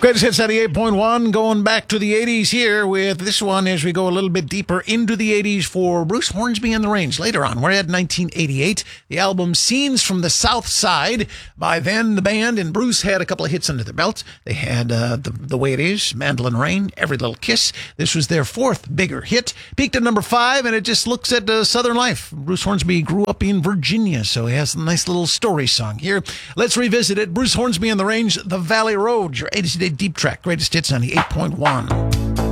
Greatest Hits 98.1, going back to the 80s here with this one as we go a little bit deeper into the 80s for Bruce Hornsby and the Range. Later on, we're at 1988, the album Scenes from the South Side. By then, the band and Bruce had a couple of hits under their belt. They had the Way It Is, Mandolin Rain, Every Little Kiss. This was their fourth bigger hit. Peaked at number 5, and it just looks at Southern life. Bruce Hornsby grew up in Virginia, so he has a nice little story song here. Let's revisit it. Bruce Hornsby and the Range, The Valley Road, your 80s Deep Track, Greatest Hits 98.1.